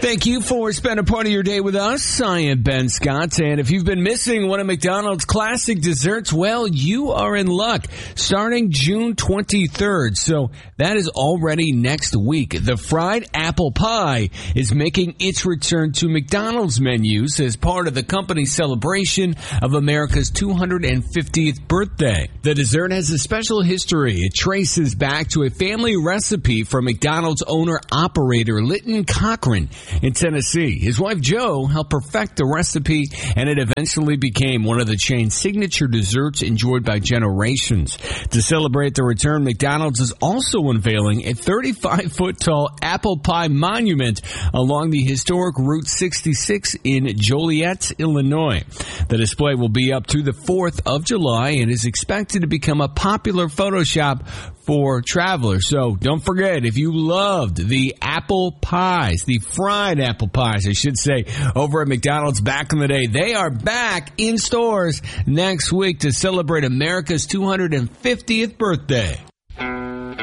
Thank you for spending part of your day with us. I am Ben Scott, and if you've been missing one of McDonald's classic desserts, well, you are in luck. Starting June 23rd, so that is already next week. The fried apple pie is making its return to McDonald's menus as part of the company's celebration of America's 250th birthday. The dessert has a special history. It traces back to a family recipe from McDonald's owner-operator Litton Cochran in Tennessee. His wife Jo helped perfect the recipe, and it eventually became one of the chain's signature desserts enjoyed by generations. To celebrate the return, McDonald's is also unveiling a 35-foot tall apple pie monument along the historic Route 66 in Joliet, Illinois. The display will be up through the 4th of July and is expected to become a popular photo shop for travelers. So don't forget, if you loved the apple pies, the fried apple pies, I should say, over at McDonald's back in the day, they are back in stores next week to celebrate America's 250th birthday.